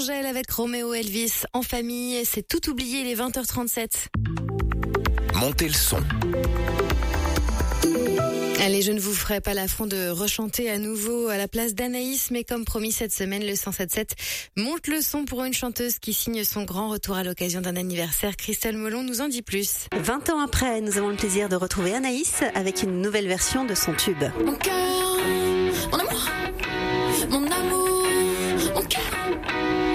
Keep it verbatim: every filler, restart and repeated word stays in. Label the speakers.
Speaker 1: Angèle avec Roméo Elvis en famille. C'est tout oublié, il est vingt heures trente-sept.
Speaker 2: Montez le son.
Speaker 1: Allez, je ne vous ferai pas l'affront de rechanter à nouveau à la place d'Anaïs, mais comme promis cette semaine, le cent sept sept monte le son pour une chanteuse qui signe son grand retour à l'occasion d'un anniversaire. Christelle Molon nous en dit plus.
Speaker 3: vingt ans après, nous avons le plaisir de retrouver Anaïs avec une nouvelle version de son tube.
Speaker 1: Mon cœur